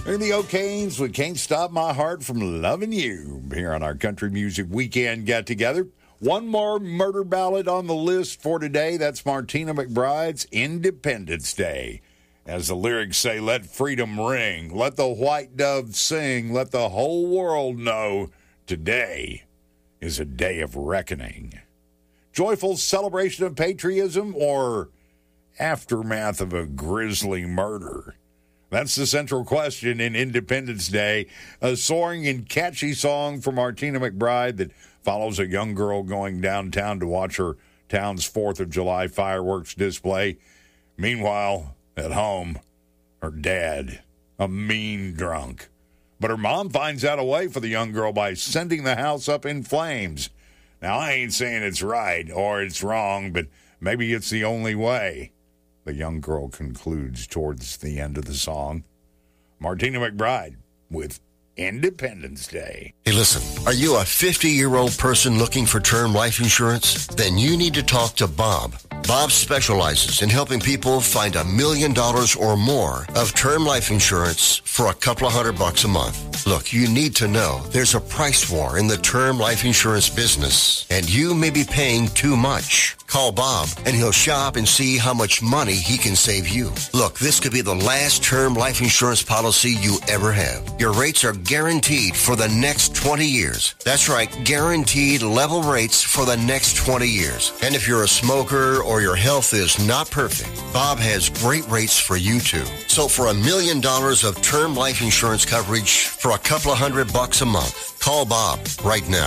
They're the O'Kanes with Can't Stop My Heart from Loving You here on our Country Music Weekend get-together. One more murder ballad on the list for today. That's Martina McBride's Independence Day. As the lyrics say, let freedom ring, let the white dove sing, let the whole world know today is a day of reckoning. Joyful celebration of patriotism or aftermath of a grisly murder? That's the central question in Independence Day, a soaring and catchy song from Martina McBride that follows a young girl going downtown to watch her town's 4th of July fireworks display. Meanwhile, at home, her dad, a mean drunk. But her mom finds out a way for the young girl by sending the house up in flames. Now, I ain't saying it's right or it's wrong, but maybe it's the only way. The young girl concludes towards the end of the song. Martina McBride with Independence Day. Hey, listen, are you a 50-year-old person looking for term life insurance? Then you need to talk to Bob. Bob specializes in helping people find $1 million or more of term life insurance for a couple of $100 a month. Look, you need to know there's a price war in the term life insurance business, and you may be paying too much. Call Bob, and he'll shop and see how much money he can save you. Look, this could be the last term life insurance policy you ever have. Your rates are guaranteed for the next 20 years. That's right, guaranteed level rates for the next 20 years. And if you're a smoker or your health is not perfect, Bob has great rates for you too. So for $1 million of term life insurance coverage for a couple of $100 a month, call Bob right now.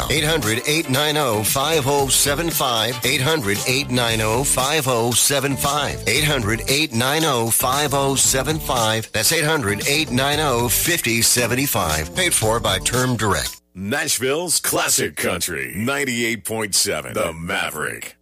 800-890-5075. 800-890-5075. 800-890-5075. That's 800-890-5075. Paid for by Term Direct. Nashville's Classic Country. 98.7. The Maverick.